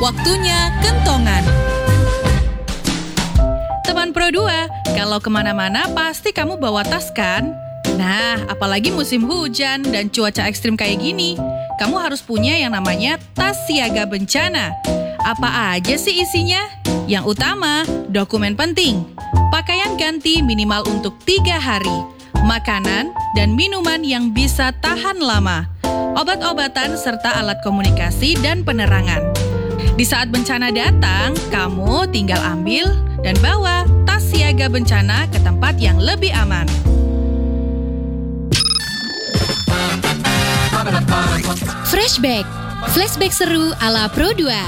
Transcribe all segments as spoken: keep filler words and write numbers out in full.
waktunya kentongan. Teman Pro dua, kalau kemana-mana pasti kamu bawa tas kan? Nah, apalagi musim hujan dan cuaca ekstrim kayak gini, kamu harus punya yang namanya tas siaga bencana. Apa aja sih isinya? Yang utama, dokumen penting, pakaian ganti minimal untuk tiga hari, makanan dan minuman yang bisa tahan lama, obat-obatan serta alat komunikasi dan penerangan. Di saat bencana datang, kamu tinggal ambil dan bawa tas siaga bencana ke tempat yang lebih aman. Flashback, flashback seru ala Pro dua.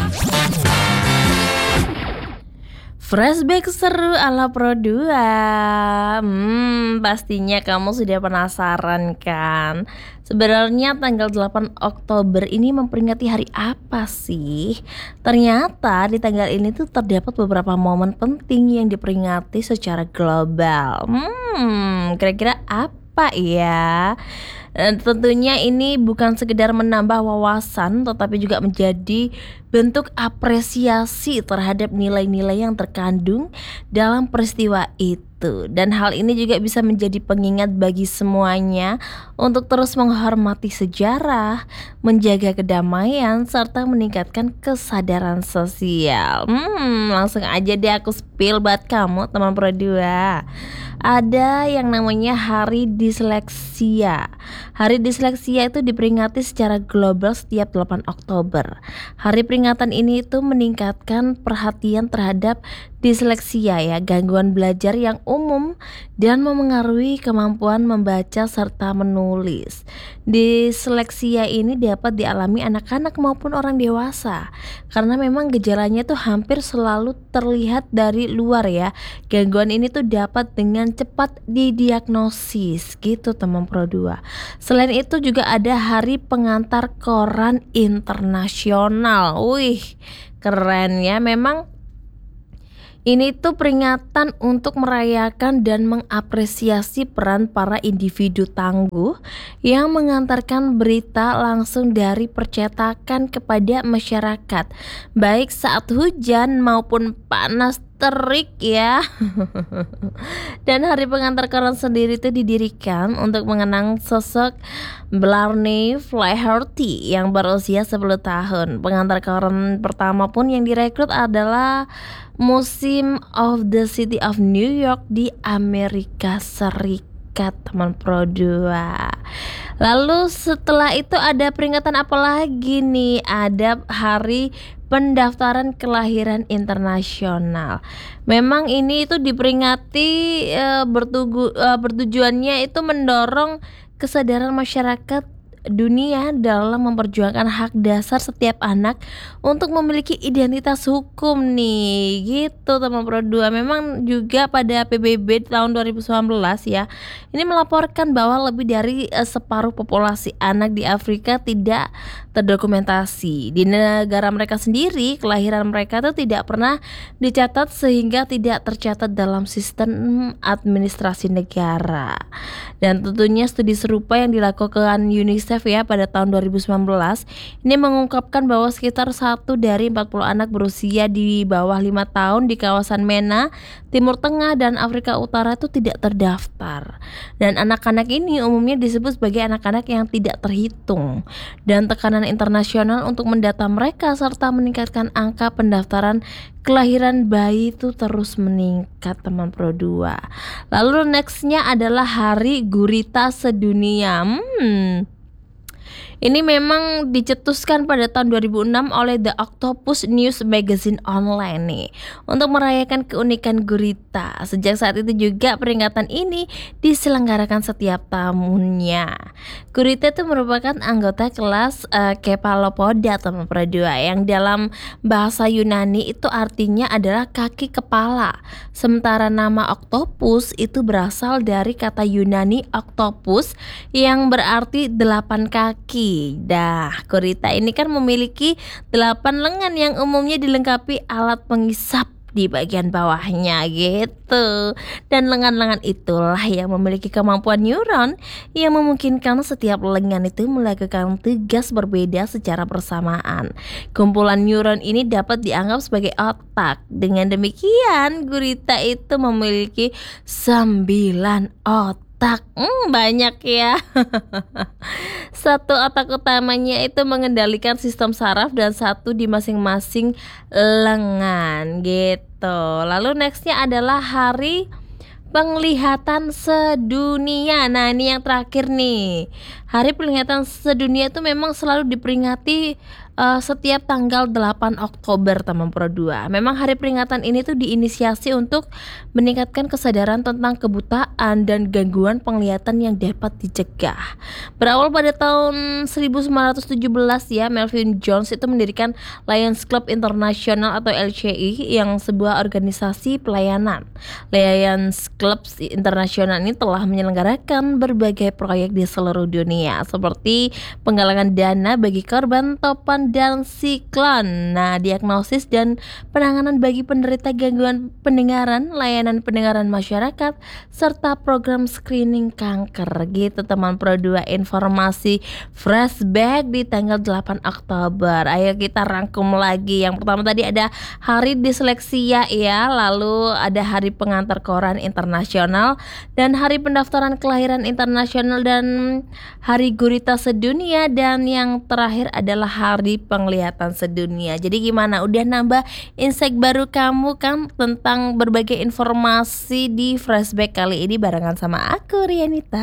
Flashback seru ala Pro dua. Hmm, pastinya kamu sudah penasaran kan? Sebenarnya tanggal delapan Oktober ini memperingati hari apa sih? Ternyata di tanggal ini tuh terdapat beberapa momen penting yang diperingati secara global. Hmm, kira-kira apa ya? Dan tentunya ini bukan sekedar menambah wawasan, tetapi juga menjadi bentuk apresiasi terhadap nilai-nilai yang terkandung dalam peristiwa itu. Dan hal ini juga bisa menjadi pengingat bagi semuanya untuk terus menghormati sejarah, menjaga kedamaian, serta meningkatkan kesadaran sosial. Hmm, langsung aja deh aku spill buat kamu teman Pro dua. Ada yang namanya Hari Disleksia. Hari Disleksia itu diperingati secara global setiap delapan Oktober. Hari peringatan ini itu meningkatkan perhatian terhadap disleksia ya, gangguan belajar yang umum dan memengaruhi kemampuan membaca serta menulis. Disleksia ini dapat dialami anak-anak maupun orang dewasa karena memang gejalanya tuh hampir selalu terlihat dari luar ya. Gangguan ini tuh dapat dengan cepat didiagnosis gitu teman Pro dua. Selain itu juga ada Hari Pengantar Koran Internasional. Wih, keren ya. Memang ini tuh peringatan untuk merayakan dan mengapresiasi peran para individu tangguh yang mengantarkan berita langsung dari percetakan kepada masyarakat, baik saat hujan maupun panas terik ya. Dan Hari Pengantar Koran sendiri itu didirikan untuk mengenang sosok Blarney Flaherty yang berusia sepuluh tahun. Pengantar koran pertama pun yang direkrut adalah Museum of the City of New York di Amerika Serikat teman Pro dua. Lalu setelah itu ada peringatan apa lagi nih? Ada Hari Pendaftaran Kelahiran Internasional. Memang ini itu diperingati e, bertugu, e, bertujuannya itu mendorong kesadaran masyarakat dunia dalam memperjuangkan hak dasar setiap anak untuk memiliki identitas hukum nih gitu teman Pro dua. Memang juga pada P B B tahun dua ribu sembilan belas ya, ini melaporkan bahwa lebih dari eh, separuh populasi anak di Afrika tidak terdokumentasi. Di negara mereka sendiri kelahiran mereka itu tidak pernah dicatat sehingga tidak tercatat dalam sistem administrasi negara. Dan tentunya studi serupa yang dilakukan UNICEF ya pada tahun dua ribu sembilan belas ini mengungkapkan bahwa sekitar satu dari empat puluh anak berusia di bawah lima tahun di kawasan MENA, Timur Tengah dan Afrika Utara itu tidak terdaftar. Dan anak-anak ini umumnya disebut sebagai anak-anak yang tidak terhitung. Dan tekanan internasional untuk mendata mereka serta meningkatkan angka pendaftaran kelahiran bayi itu terus meningkat teman Pro dua. Lalu nextnya adalah Hari Gurita Sedunia. Hmm. Ini memang dicetuskan pada tahun dua ribu enam oleh The Octopus News Magazine Online nih untuk merayakan keunikan gurita. Sejak saat itu juga peringatan ini diselenggarakan setiap tahunnya. Gurita itu merupakan anggota kelas uh, Cephalopoda teman Pro dua yang dalam bahasa Yunani itu artinya adalah kaki kepala. Sementara nama octopus itu berasal dari kata Yunani octopus yang berarti delapan kaki. Dah, gurita ini kan memiliki delapan lengan yang umumnya dilengkapi alat pengisap di bagian bawahnya gitu. Dan lengan-lengan itulah yang memiliki kemampuan neuron yang memungkinkan setiap lengan itu melakukan tugas berbeda secara bersamaan. Kumpulan neuron ini dapat dianggap sebagai otak. Dengan demikian, gurita itu memiliki sembilan otak. Hmm, banyak ya. Satu otak utamanya itu mengendalikan sistem saraf dan satu di masing-masing lengan gitu. Lalu nextnya adalah hari penglihatan sedunia. Nah, ini yang terakhir nih. Hari penglihatan sedunia itu memang selalu diperingati uh, setiap tanggal delapan Oktober teman Pro dua. Memang hari peringatan ini tuh diinisiasi untuk meningkatkan kesadaran tentang kebutaan dan gangguan penglihatan yang dapat dicegah. Berawal pada tahun seribu sembilan ratus tujuh belas ya, Melvin Jones itu mendirikan Lions Club International atau L C I yang sebuah organisasi pelayanan. Lions Club International ini telah menyelenggarakan berbagai proyek di seluruh dunia seperti penggalangan dana bagi korban topan dan siklon. Nah, diagnosis dan penanganan bagi penderita gangguan pendengaran, layanan pendengaran masyarakat, serta program screening kanker gitu teman Pro dua. Informasi flashback di tanggal delapan Oktober. Ayo kita rangkum lagi. Yang pertama tadi ada hari disleksia ya, lalu ada hari pengantar koran internasional dan hari pendaftaran kelahiran internasional dan hari gurita sedunia, dan yang terakhir adalah hari penglihatan sedunia. Jadi gimana? Udah nambah insight baru kamu kan tentang berbagai informasi di flashback kali ini barengan sama aku, Rianita.